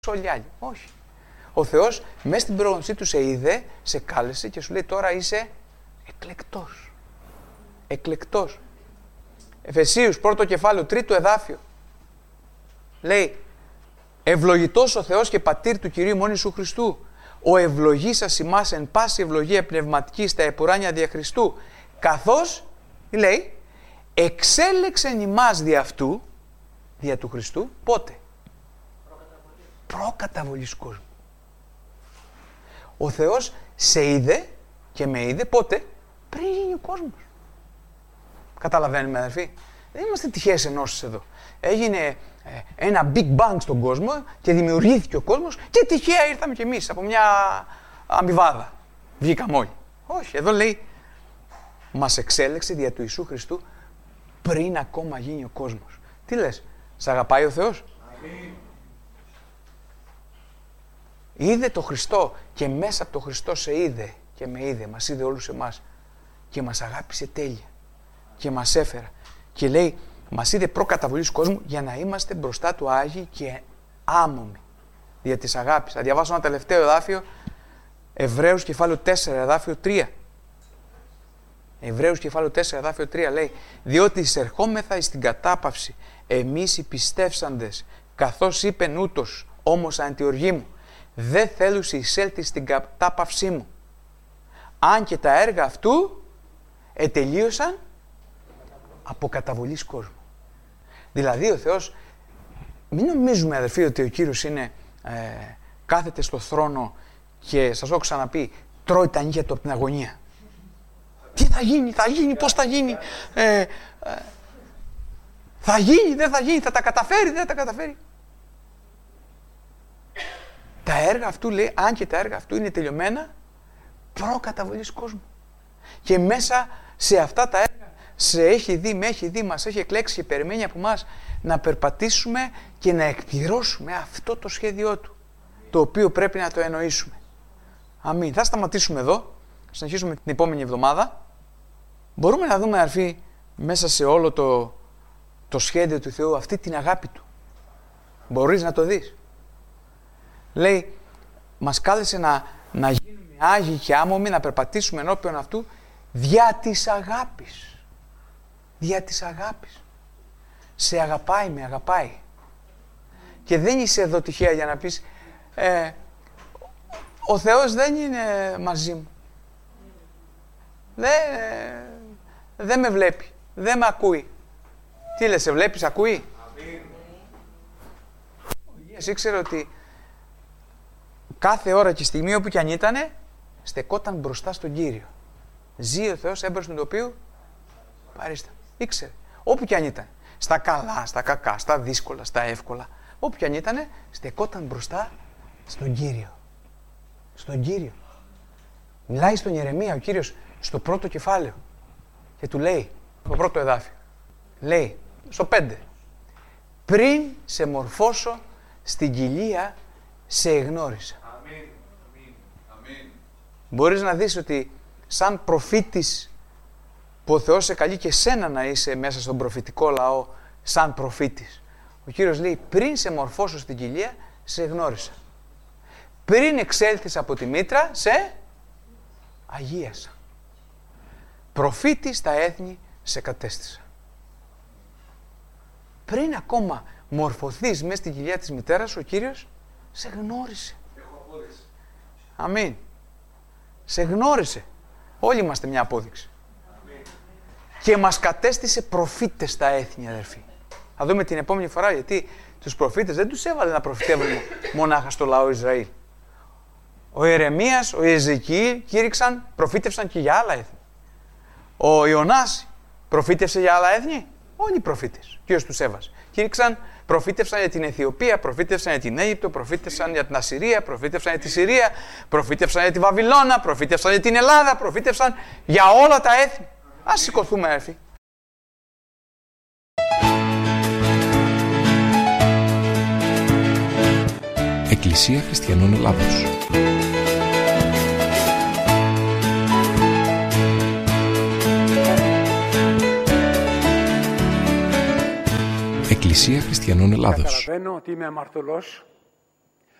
όλοι οι άλλοι. Όχι. Ο Θεός μέσα στην πρόγνωσή του σε είδε, σε κάλεσε και σου λέει τώρα είσαι εκλεκτός. Εκλεκτός. Εφεσίους, πρώτο κεφάλαιο, τρίτο εδάφιο. Λέει, ευλογητός ο Θεός και πατήρ του Κυρίου ημών Ιησού Χριστού, ο ευλογήσας ημάς εν πάση ευλογία πνευματική στα επουράνια δια Χριστού, καθώς, λέει, εξέλεξεν ημάς δι' αυτού, δια του Χριστού, πότε? Προκαταβολής κόσμου. Ο Θεός σε είδε και με είδε πότε? Πριν γίνει ο κόσμος. Καταλαβαίνουμε, αδερφοί. Δεν είμαστε τυχαίες ενώσεις εδώ. Έγινε ένα big bang στον κόσμο και δημιουργήθηκε ο κόσμος και τυχαία ήρθαμε κι εμείς από μια αμοιβάδα. Βγήκαμε όλοι. Όχι, εδώ λέει μας εξέλεξε δια του Ιησού Χριστού πριν ακόμα γίνει ο κόσμος. Τι λες, σ' αγαπάει ο Θεός? Αμήν. Είδε το Χριστό και μέσα από το Χριστό σε είδε και με είδε, μας είδε όλους εμάς και μας αγάπησε τέλεια και μας έφερα και λέει μας είδε προκαταβολής κόσμου για να είμαστε μπροστά του Άγιοι και άμωμοι δια της αγάπης. Θα διαβάσω ένα τελευταίο εδάφιο, Εβραίους κεφάλαιο 4 εδάφιο 3. Εβραίους κεφάλαιο 4 εδάφιο 3 λέει, διότι εισερχόμεθα εις την κατάπαυση εμείς οι πιστεύσαντες, καθώς είπεν ούτως όμως αντιοργή μου, δεν θέλουσι εισέλθει στην κατάπαυσή μου, αν και τα έργα αυτού ετελείωσαν από καταβολής κόσμου. Δηλαδή ο Θεός, μην νομίζουμε αδερφοί ότι ο Κύριος είναι κάθεται στο θρόνο και σας έχω ξαναπεί τρώει τα νύχια του από την αγωνία. Τι θα γίνει, πώς θα γίνει, θα γίνει, δεν θα γίνει, θα τα καταφέρει, δεν θα τα καταφέρει. Τα έργα αυτού λέει, αν και τα έργα αυτού είναι τελειωμένα προκαταβολής κόσμου. Και μέσα σε αυτά τα έργα σε έχει δει, με έχει δει, μας έχει εκλέξει και περιμένει από μας να περπατήσουμε και να εκπληρώσουμε αυτό το σχέδιό του, το οποίο πρέπει να το εννοήσουμε. Αμήν. Θα σταματήσουμε εδώ, συνεχίσουμε την επόμενη εβδομάδα. Μπορούμε να δούμε, αδερφοί, μέσα σε όλο το σχέδιο του Θεού αυτή την αγάπη του. Μπορείς να το δεις. Λέει, μας κάλεσε να γίνουμε άγιοι και άμωμοι, να περπατήσουμε ενώπιον αυτού δια της αγάπης. Δια της αγάπης. Σε αγαπάει, με αγαπάει. Και δεν είσαι εδώ τυχαία για να πεις ο Θεός δεν είναι μαζί μου. Δεν με βλέπει. Δεν με ακούει. Τι λες, σε βλέπεις, ακούει? Ο Υγείας ήξερε ότι κάθε ώρα και στιγμή όπου κι αν ήτανε, στεκόταν μπροστά στον Κύριο. Ζει ο Θεός έμπροσθεν του οποίου παρίστα. Ήξερε. Όπου κι αν ήταν. Στα καλά, στα κακά, στα δύσκολα, στα εύκολα. Όπου κι αν ήτανε, στεκόταν μπροστά στον Κύριο. Στον Κύριο. Μιλάει στον Ιερεμία ο Κύριος στο πρώτο κεφάλαιο και του λέει, το πρώτο εδάφιο, λέει στο 5, πριν σε μορφώσω στην κοιλία σε εγνώρισα. Αμήν. Αμήν. Μπορείς να δεις ότι σαν προφήτης που ο Θεός σε καλεί και σένα να είσαι μέσα στον προφητικό λαό σαν προφήτης. Ο Κύριος λέει πριν σε μορφώσω στην κοιλία σε εγνώρισα. Πριν εξέλθεις από τη μήτρα σε αγίασα. Προφήτης στα έθνη σε κατέστησα. Πριν ακόμα μορφωθείς μέσα στην κοιλιά της μητέρας, ο Κύριος σε γνώρισε. Αμήν. Σε γνώρισε. Όλοι είμαστε μια απόδειξη. Αμήν. Και μας κατέστησε προφήτες στα έθνη, αδερφοί. Θα δούμε την επόμενη φορά, γιατί τους προφήτες δεν τους έβαλε να προφητεύουν μονάχα στο λαό Ισραήλ. Ο Ιερεμίας, ο Εζεκιήλ κήρυξαν, προφήτευσαν και για άλλα έθνη. Ο Ιωνάς προφήτευσε για άλλα έθνη. Όλοι οι προφήτες. Κύριος τους έβασε. Κήρυξαν, προφήτευσαν για την Αιθιοπία, προφήτευσαν για την Αίγυπτο, προφήτευσαν για την Ασσυρία, προφήτευσαν για τη Συρία, προφήτευσαν για τη Βαβυλώνα, προφήτευσαν για την Ελλάδα, προφήτευσαν για όλα τα έθνη. Ας σηκωθούμε, αδερφοί. Εκκλησία Χριστιανών Ελλάδος. Εκκλησία Χριστιανών Ελλάδος. Καταλαβαίνω ότι είμαι αμαρτωλός